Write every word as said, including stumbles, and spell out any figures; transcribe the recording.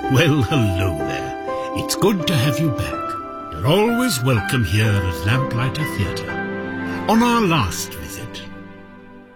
Well, hello there. It's good to have you back. You're always welcome here at Lamplighter Theatre. On our last